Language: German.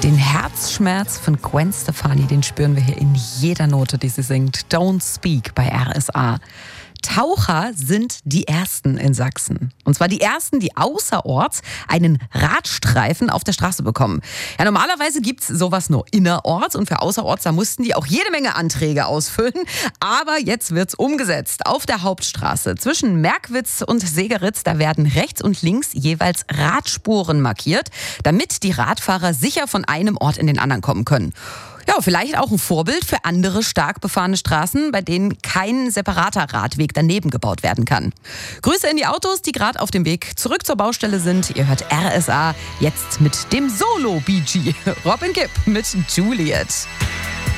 Den Herzschmerz von Gwen Stefani, den spüren wir hier in jeder Note, die sie singt. Don't Speak bei RSA. Taucher sind die Ersten in Sachsen. Und zwar die Ersten, die außerorts einen Radstreifen auf der Straße bekommen. Ja, normalerweise gibt's sowas nur innerorts und für außerorts, da mussten die auch jede Menge Anträge ausfüllen. Aber jetzt wird's umgesetzt. Auf der Hauptstraße zwischen Merkwitz und Segeritz, da werden rechts und links jeweils Radspuren markiert, damit die Radfahrer sicher von einem Ort in den anderen kommen können. Ja, vielleicht auch ein Vorbild für andere stark befahrene Straßen, bei denen kein separater Radweg daneben gebaut werden kann. Grüße in die Autos, die gerade auf dem Weg zurück zur Baustelle sind. Ihr hört RSA jetzt mit dem Solo-BG. Robin Gibb mit Juliet.